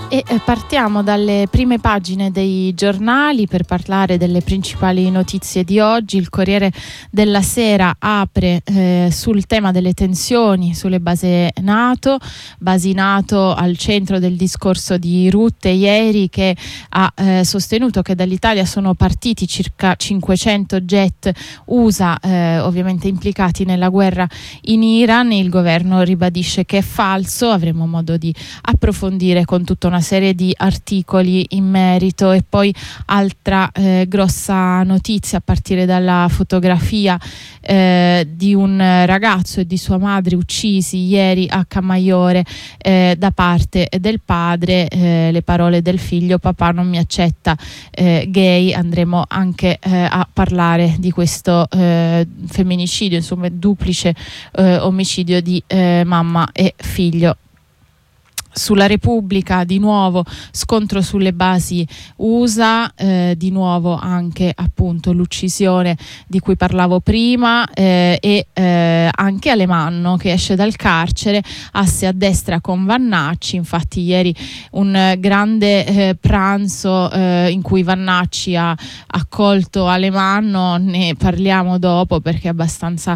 E partiamo dalle prime pagine dei giornali per parlare delle principali notizie di oggi. Il Corriere della Sera apre sul tema delle tensioni sulle basi NATO al centro del discorso di Rutte ieri, che ha sostenuto che dall'Italia sono partiti circa 500 jet USA ovviamente implicati nella guerra in Iran. Il governo ribadisce che è falso. Avremo modo di approfondire con tutta una serie di articoli in merito. E poi altra grossa notizia, a partire dalla fotografia di un ragazzo e di sua madre uccisi ieri a Camaiore da parte del padre. Le parole del figlio: papà non mi accetta gay. Andremo anche a parlare di questo femminicidio, insomma duplice omicidio di mamma e figlio. Sulla Repubblica di nuovo scontro sulle basi USA, di nuovo anche appunto l'uccisione di cui parlavo prima, e anche Alemanno che esce dal carcere, asse a destra con Vannacci. Infatti ieri un grande pranzo in cui Vannacci ha accolto Alemanno, ne parliamo dopo perché è abbastanza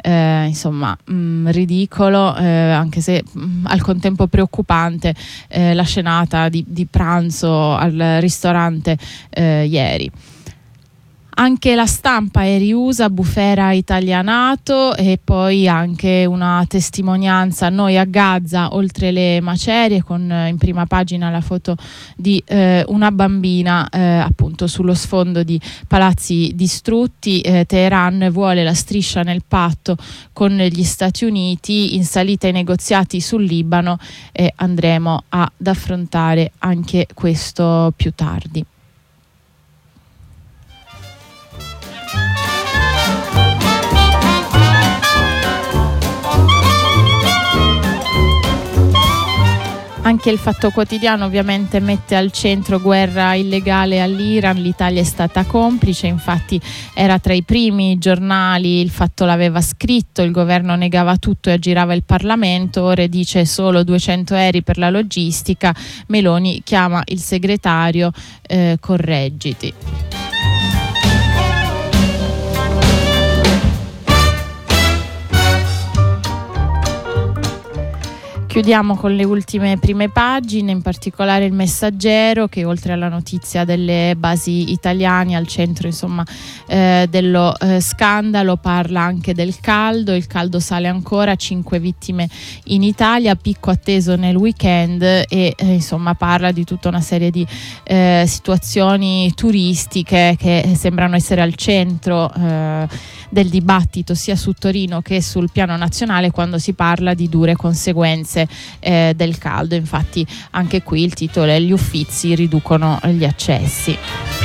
ridicolo, anche se al contempo preoccupante, la scenata di pranzo al ristorante ieri. Anche La Stampa è riusa, bufera italianato, e poi anche una testimonianza: noi a Gaza oltre le macerie, con in prima pagina la foto di una bambina appunto sullo sfondo di palazzi distrutti. Teheran vuole la striscia nel patto con gli Stati Uniti, in salita i negoziati sul Libano, e andremo ad affrontare anche questo più tardi. Anche il Fatto Quotidiano ovviamente mette al centro: guerra illegale all'Iran, l'Italia è stata complice. Infatti era tra i primi giornali, il Fatto l'aveva scritto, il governo negava tutto e aggirava il Parlamento. Ora dice solo 200 aerei per la logistica. Meloni chiama il segretario, correggiti. Chiudiamo con le ultime prime pagine, in particolare il Messaggero, che oltre alla notizia delle basi italiane al centro dello scandalo, parla anche del caldo. Il caldo sale ancora, 5 vittime in Italia, picco atteso nel weekend, e parla di tutta una serie di situazioni turistiche che sembrano essere al centro del dibattito sia su Torino che sul piano nazionale, quando si parla di dure conseguenze del caldo. Infatti anche qui il titolo è: gli Uffizi riducono gli accessi.